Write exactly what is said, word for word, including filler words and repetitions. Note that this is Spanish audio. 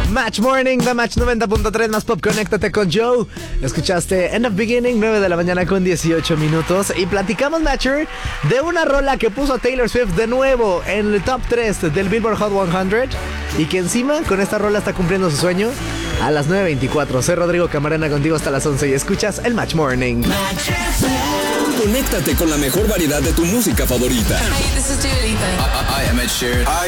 Match Morning, The Match noventa punto tres más Pop, conéctate con Joe. Escuchaste End of Beginning, nueve de la mañana con dieciocho minutos. Y platicamos, Matcher, de una rola que puso a Taylor Swift de nuevo en el top tres del Billboard Hot cien. Y que encima con esta rola está cumpliendo su sueño a las nueve veinticuatro. Soy Rodrigo Camarena, contigo hasta las once y escuchas el Match Morning. Conéctate con la mejor variedad de tu música favorita. Hey, this is Dua Lipa. I, I am Ed Sheeran. Hi,